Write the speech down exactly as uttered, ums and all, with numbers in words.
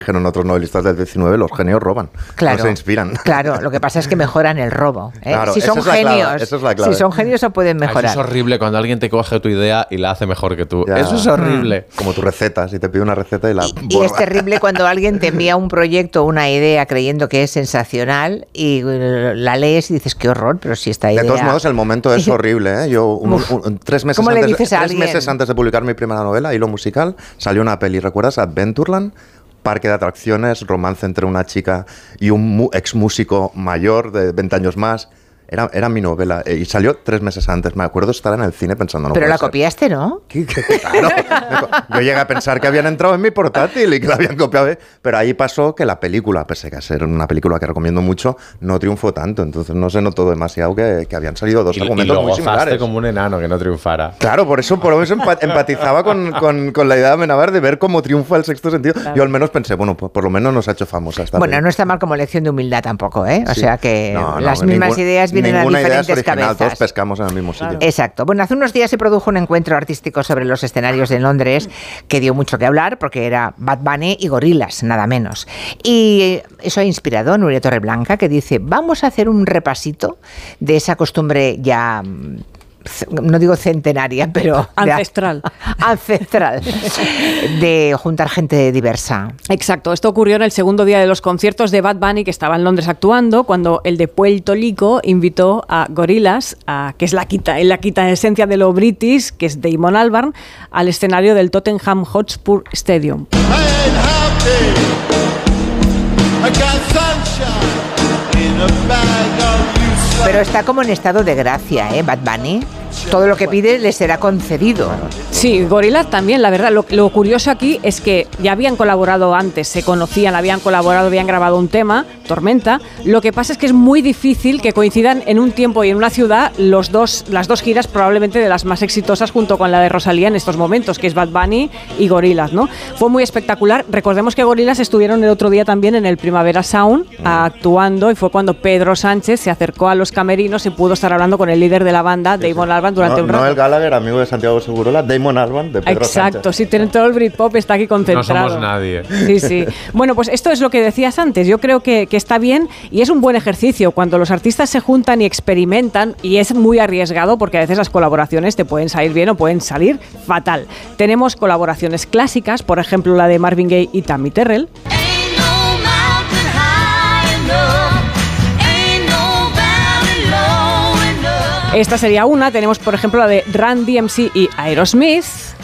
dijeron otros novelistas del diecinueve, los genios roban, claro, no se inspiran. Claro, lo que pasa es que mejoran el robo. ¿eh? Claro, si son esa genios, es la clave, esa es la clave. Si son genios, o pueden mejorar. Eso es horrible cuando alguien te coge tu idea y la hace mejor que tú. Ya. Eso es horrible. Como tu receta, si te pide una receta y la... Y, y es terrible cuando alguien te envía un proyecto, una idea, creyendo que es sensacional y la lees y dices, qué horror, pero si esta idea... De todos modos, el momento es horrible. ¿eh? Yo, un, un, tres, meses ¿Cómo antes, le dices a tres alguien? meses antes de publicar mi primera novela, Hilo Musical, salió una peli, ¿recuerdas? Adventureland. Parque de atracciones, romance entre una chica y un mu- ex músico mayor de veinte años más. Era, era mi novela y salió tres meses antes. Me acuerdo estar en el cine pensando... No pero la ser. copiaste, ¿no? ¿Qué? Claro. Yo llegué a pensar que habían entrado en mi portátil y que la habían copiado. Pero ahí pasó que la película, pese a ser una película que recomiendo mucho, no triunfó tanto. Entonces no se notó demasiado que, que habían salido dos Y, argumentos y lo muy gozaste similares. como un enano que no triunfara. Claro, por eso, por eso empatizaba con, con, con la idea de Amenábar de ver cómo triunfa el sexto sentido. Claro. Yo al menos pensé, bueno, pues por lo menos nos ha hecho famosa esta Bueno, película. no está mal como lección de humildad tampoco, ¿eh? O Sí. sea que no, no, las mismas ningún, ideas vienen a diferentes original, cabezas. Todos pescamos en el mismo sitio. Exacto. Bueno, hace unos días se produjo un encuentro artístico sobre los escenarios de Londres que dio mucho que hablar porque era Bad Bunny y Gorillaz, nada menos. Y eso ha inspirado a Nuria Torreblanca, que dice, vamos a hacer un repasito de esa costumbre ya... no digo centenaria, pero... Ancestral. De, ancestral. De juntar gente diversa. Exacto. Esto ocurrió en el segundo día de los conciertos de Bad Bunny, que estaba en Londres actuando, cuando el de Puerto Rico invitó a Gorillaz, a, que es la quita, la quita esencia de lo british, que es Damon Albarn, al escenario del Tottenham Hotspur Stadium. Pero está como en estado de gracia, ¿eh? Bad Bunny. Todo lo que pide le será concedido. Sí, Gorillaz también, la verdad. Lo, lo curioso aquí es que ya habían colaborado antes, se conocían, habían colaborado, habían grabado un tema, Tormenta. Lo que pasa es que es muy difícil que coincidan en un tiempo y en una ciudad los dos, las dos giras probablemente de las más exitosas junto con la de Rosalía en estos momentos, que es Bad Bunny y Gorillaz, ¿no? Fue muy espectacular. Recordemos que Gorillaz estuvieron el otro día también en el Primavera Sound mm. actuando, y fue cuando Pedro Sánchez se acercó a los camerinos y pudo estar hablando con el líder de la banda, sí, Damon sí. Albarn, durante no, un rato. Noel Gallagher, amigo de Santiago Segurola, Damon Albarn de Pedro Exacto, Sánchez. sí, tienen todo el Britpop, está aquí concentrado. No somos nadie. Sí, sí. Bueno, pues esto es lo que decías antes. Yo creo que, que está bien y es un buen ejercicio cuando los artistas se juntan y experimentan, y es muy arriesgado porque a veces las colaboraciones te pueden salir bien o pueden salir fatal. Tenemos colaboraciones clásicas, por ejemplo la de Marvin Gaye y Tammy Terrell. Esta sería una. Tenemos, por ejemplo, la de Run D M C y Aerosmith.